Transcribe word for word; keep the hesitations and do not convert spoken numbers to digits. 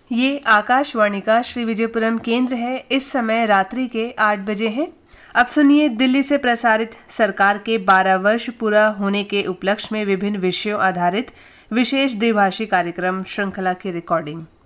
ये आकाशवाणी का श्री विजयपुरम केंद्र है। इस समय रात्रि के आठ बजे हैं। अब सुनिए दिल्ली से प्रसारित सरकार के बारह वर्ष पूरा होने के उपलक्ष्य में विभिन्न विषयों आधारित विशेष द्विभाषी कार्यक्रम श्रृंखला की रिकॉर्डिंग।